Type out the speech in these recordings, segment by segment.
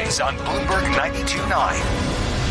mornings on Bloomberg 92.9.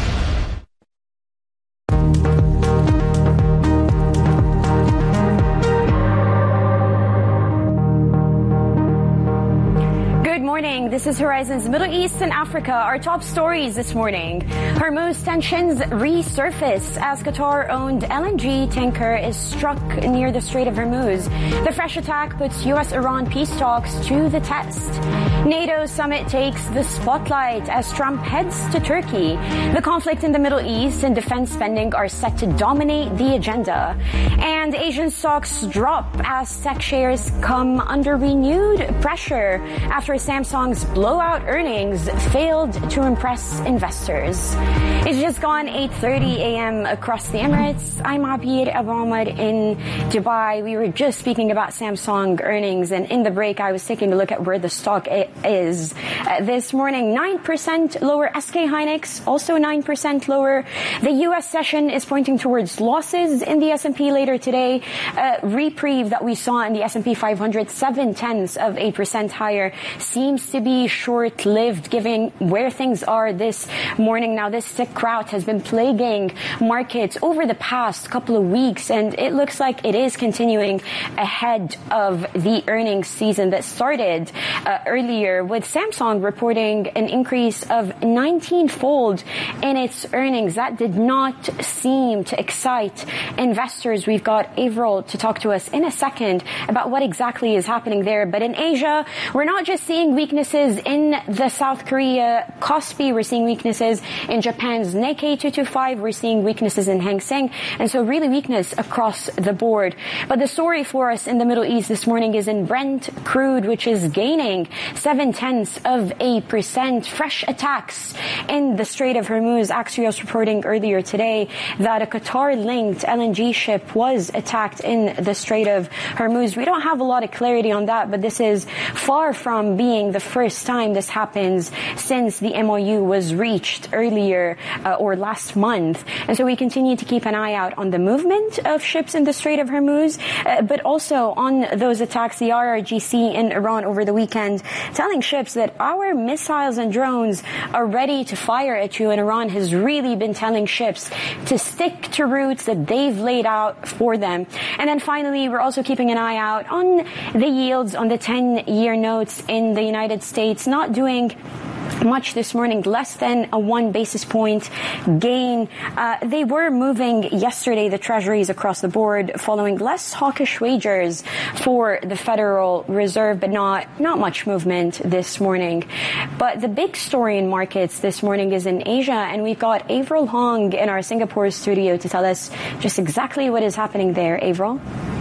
This is Horizon's Middle East and Africa. Our top stories this morning. Hormuz tensions resurface as Qatar-owned LNG tanker is struck near the Strait of Hormuz. The fresh attack puts U.S.-Iran peace talks to the test. NATO summit takes the spotlight as Trump heads to Turkey. The conflict in the Middle East and defense spending are set to dominate the agenda. And Asian stocks drop as tech shares come under renewed pressure after Samsung's blowout earnings failed to impress investors. It's just gone 8:30 a.m. across the Emirates. I'm Abir Abahmad in Dubai. We were just speaking about Samsung earnings, and in the break I was taking a look at where the stock is. This morning, 9% lower. SK Hynix, also 9% lower. The U.S. session is pointing towards losses in the S&P later today. Reprieve that we saw in the S&P 500, 0.7% higher, seems to be short-lived given where things are this morning. Now, this sick crowd has been plaguing markets over the past couple of weeks, and it looks like it is continuing ahead of the earnings season that started earlier, with Samsung reporting an increase of 19-fold in its earnings. That did not seem to excite investors. We've got Avril to talk to us in a second about what exactly is happening there. But in Asia, we're not just seeing weaknesses in the South Korea Kospi, we're seeing weaknesses in Japan's Nikkei 225, we're seeing weaknesses in Hang Seng, and so really weakness across the board. But the story for us in the Middle East this morning is in Brent crude, which is gaining 0.7%. Fresh attacks in the Strait of Hormuz. Axios reporting earlier today that a Qatar-linked LNG ship was attacked in the Strait of Hormuz. We don't have a lot of clarity on that, but this is far from being the first time this happens since the MOU was reached earlier or last month. And so we continue to keep an eye out on the movement of ships in the Strait of Hormuz, but also on those attacks. The RRGC in Iran over the weekend telling ships that our missiles and drones are ready to fire at you, and Iran has really been telling ships to stick to routes that they've laid out for them. And then finally, we're also keeping an eye out on the yields on the 10-year notes in the United States, not doing much this morning, less than a 1 basis point gain. They were moving yesterday, the treasuries across the board, following less hawkish wagers for the Federal Reserve, but not much movement this morning. But the big story in markets this morning is in Asia, and we've got Avril Hong in our Singapore studio to tell us just exactly what is happening there. Avril?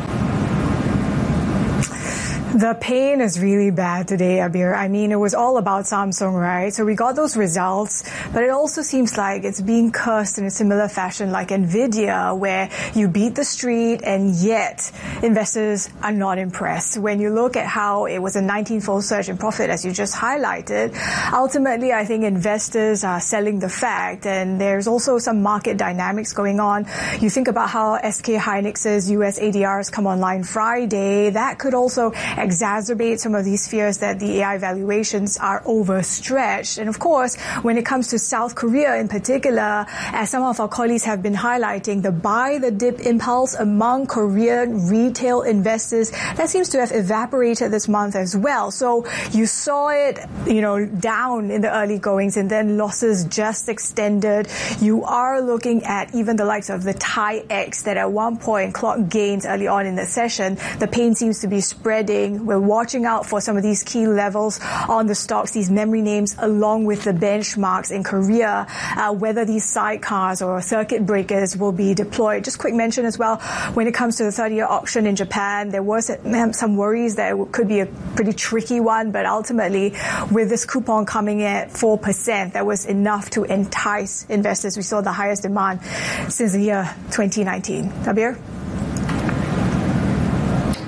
The pain is really bad today, Abir. I mean, it was all about Samsung, right? So we got those results, but it also seems like it's being cursed in a similar fashion like Nvidia, where you beat the street and yet investors are not impressed. When you look at how it was a 19-fold surge in profit, as you just highlighted, ultimately I think investors are selling the fact, and there's also some market dynamics going on. You think about how SK Hynix's US ADRs come online Friday. That could also exacerbate some of these fears that the AI valuations are overstretched. And of course, when it comes to South Korea in particular, as some of our colleagues have been highlighting, the buy the dip impulse among Korean retail investors, that seems to have evaporated this month as well. So you saw it, down in the early goings, and then losses just extended. You are looking at even the likes of the TAIEX that at one point clocked gains early on in the session. The pain seems to be spreading. We're watching out for some of these key levels on the stocks, these memory names, along with the benchmarks in Korea, whether these sidecars or circuit breakers will be deployed. Just quick mention as well, when it comes to the 30-year auction in Japan, there was some worries that it could be a pretty tricky one, but ultimately, with this coupon coming in at 4%, that was enough to entice investors. We saw the highest demand since the year 2019. Abir?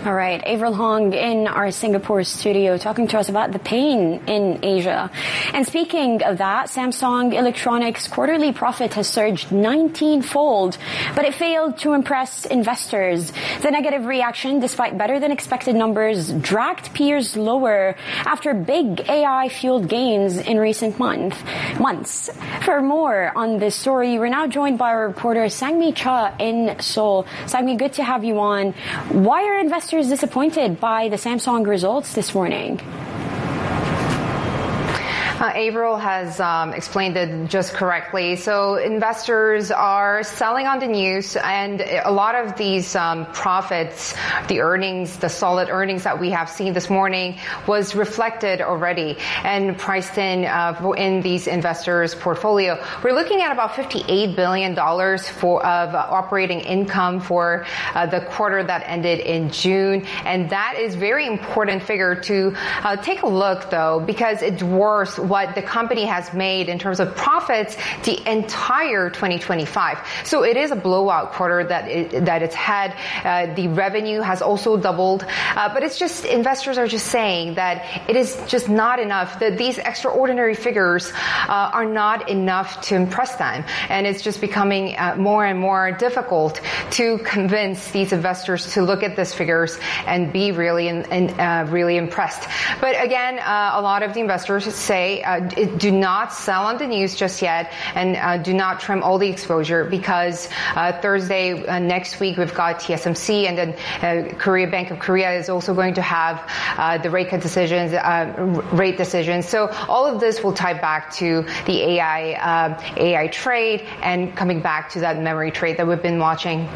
All right, Avril Hong in our Singapore studio talking to us about the pain in Asia. And speaking of that, Samsung Electronics' quarterly profit has surged 19-fold, but it failed to impress investors. The negative reaction, despite better than expected numbers, dragged peers lower after big AI-fueled gains in recent months. For more on this story, we're now joined by our reporter Sang-mi Cha in Seoul. Sang-mi, good to have you on. Why are investors disappointed by the Samsung results this morning? Avril has explained it just correctly. So investors are selling on the news, and a lot of these profits, the earnings, the solid earnings that we have seen this morning was reflected already and priced in these investors' portfolio. We're looking at about $58 billion of operating income for the quarter that ended in June, and that is very important figure to take a look, though, because it dwarfs what the company has made in terms of profits the entire 2025. So it is a blowout quarter that it's had. The revenue has also doubled, but it's just investors are just saying that it is just not enough, that these extraordinary figures are not enough to impress them, and it's just becoming more and more difficult to convince these investors to look at these figures and be really really impressed. But again, a lot of the investors say do not sell on the news just yet, and do not trim all the exposure, because Thursday next week we've got TSMC, and then Bank of Korea is also going to have the rate decisions. So all of this will tie back to the AI trade and coming back to that memory trade that we've been watching.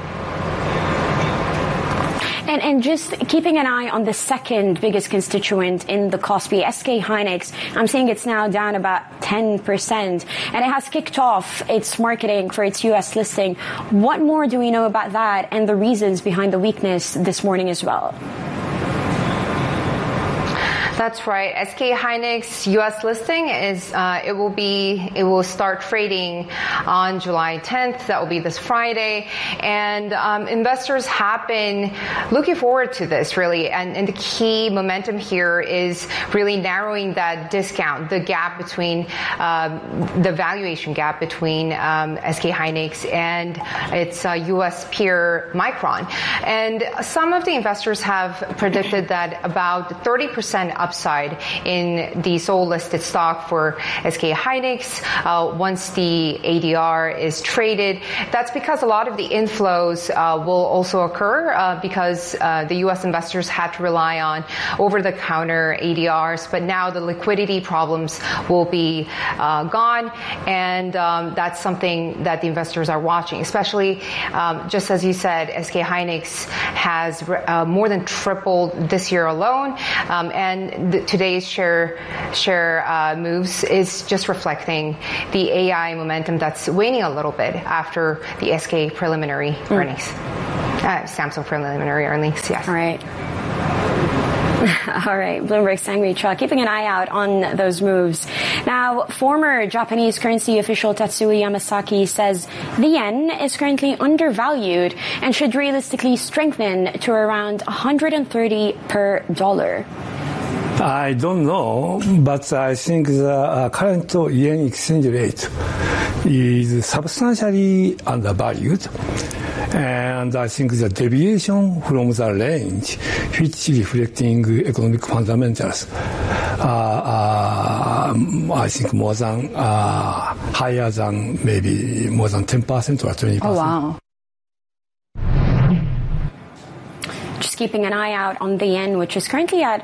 And just keeping an eye on the second biggest constituent in the Kospi, SK Hynix, I'm seeing it's now down about 10%, and it has kicked off its marketing for its U.S. listing. What more do we know about that and the reasons behind the weakness this morning as well? That's right. SK Hynix U.S. listing is it will start trading on July 10th. That will be this Friday, and investors have been looking forward to this really. And the key momentum here is really narrowing that discount, the gap between the valuation gap between SK Hynix and its U.S. peer Micron. And some of the investors have predicted that about 30% upside in the Seoul listed stock for SK Hynix once the ADR is traded. That's because a lot of the inflows will also occur because the U.S. investors had to rely on over-the-counter ADRs, but now the liquidity problems will be gone, and that's something that the investors are watching, especially just as you said, SK Hynix has more than tripled this year alone, and today's share moves is just reflecting the AI momentum that's waning a little bit after the SK preliminary earnings. Samsung preliminary earnings, yes. All right. All right, Bloomberg Sang-mi Cha, keeping an eye out on those moves. Now, former Japanese currency official Tatsuya Yamasaki says the yen is currently undervalued and should realistically strengthen to around 130 per dollar. I don't know, but I think the current yen exchange rate is substantially undervalued. And I think the deviation from the range, which reflecting economic fundamentals, I think more than higher than maybe more than 10% or 20%. Oh, wow. Keeping an eye out on the yen, which is currently at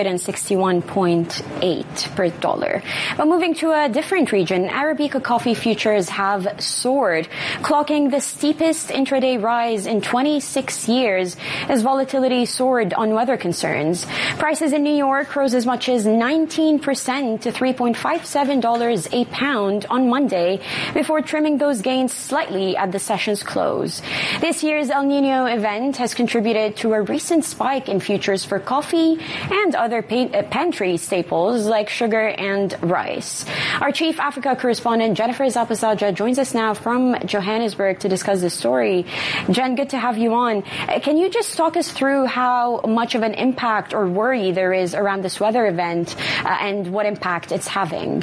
161.8 per dollar. But moving to a different region, Arabica coffee futures have soared, clocking the steepest intraday rise in 26 years as volatility soared on weather concerns. Prices in New York rose as much as 19% to $3.57 a pound on Monday before trimming those gains slightly at the session's close. This year's El Nino event has contributed to a recent spike in futures for coffee and other pantry staples like sugar and rice. Our Chief Africa correspondent Jennifer Zapasaja joins us now from Johannesburg to discuss this story. Jen, good to have you on. Can you just talk us through how much of an impact or worry there is around this weather event and what impact it's having?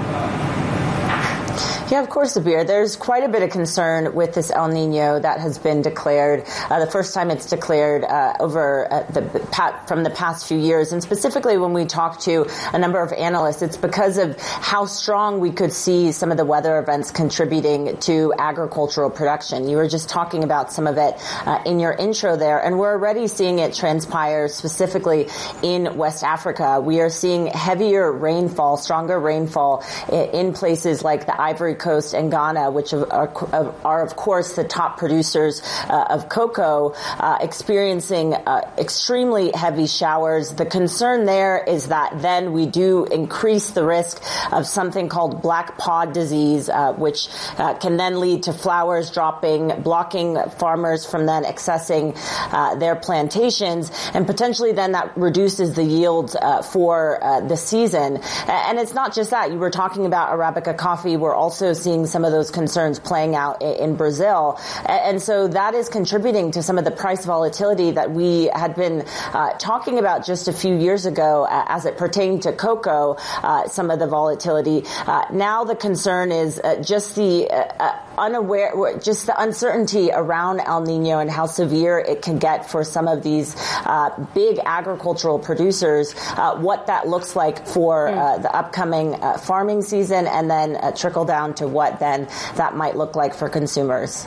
Yeah, of course, Abir. There's quite a bit of concern with this El Nino that has been declared. The first time it's declared from the past few years. And specifically when we talk to a number of analysts, it's because of how strong we could see some of the weather events contributing to agricultural production. You were just talking about some of it in your intro there, and we're already seeing it transpire specifically in West Africa. We are seeing heavier rainfall, stronger rainfall in places like the Ivory Coast and Ghana, which are of course the top producers of cocoa, experiencing extremely heavy showers. The concern there is that then we do increase the risk of something called black pod disease, which can then lead to flowers dropping, blocking farmers from then accessing their plantations, and potentially then that reduces the yields for the season. And it's not just that. You were talking about Arabica coffee. We're also seeing some of those concerns playing out in Brazil. And so that is contributing to some of the price volatility that we had been talking about just a few years ago as it pertained to cocoa, some of the volatility. Now the concern is just the uncertainty around El Nino and how severe it can get for some of these big agricultural producers, what that looks like for the upcoming farming season, and then trickle down to what then that might look like for consumers.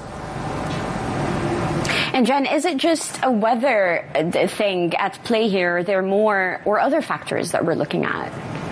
And Jen, is it just a weather thing at play here? Are there more or other factors that we're looking at?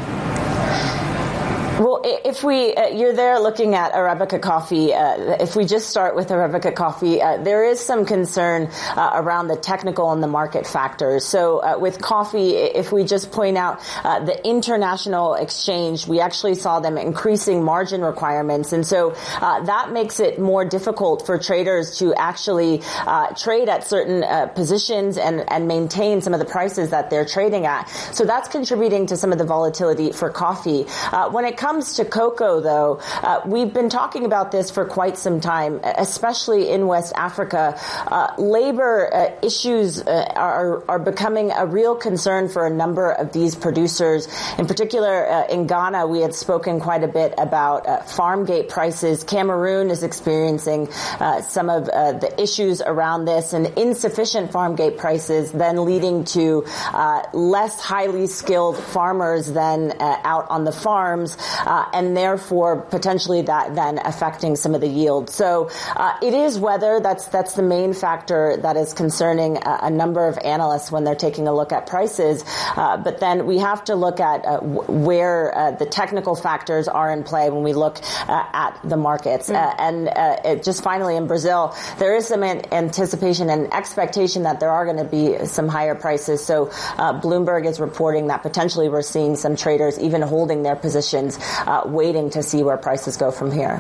Well, if you're there looking at Arabica coffee, if we just start with Arabica coffee, there is some concern around the technical and the market factors. So with coffee, if we just point out the international exchange, we actually saw them increasing margin requirements. And so that makes it more difficult for traders to actually trade at certain positions and maintain some of the prices that they're trading at. So that's contributing to some of the volatility for coffee. When it comes to cocoa, though, we've been talking about this for quite some time, especially in West Africa. Labor issues are becoming a real concern for a number of these producers. In particular, in Ghana, we had spoken quite a bit about farm gate prices. Cameroon is experiencing some of the issues around this, and insufficient farm gate prices then leading to less highly skilled farmers than out on the farms, and therefore potentially that then affecting some of the yield. So it is weather. That's the main factor that is concerning a number of analysts when they're taking a look at prices. But then we have to look at where the technical factors are in play when we look at the markets. Just finally in Brazil, there is some anticipation and expectation that there are going to be some higher prices. So Bloomberg is reporting that potentially we're seeing some traders even holding their positions, waiting to see where prices go from here.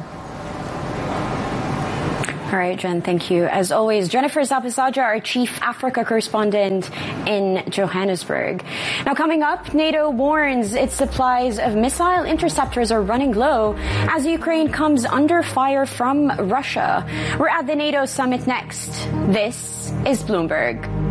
All right, Jen, thank you. As always, Jennifer Zapasaja, our Chief Africa correspondent in Johannesburg. Now, coming up, NATO warns its supplies of missile interceptors are running low as Ukraine comes under fire from Russia. We're at the NATO summit next. This is Bloomberg.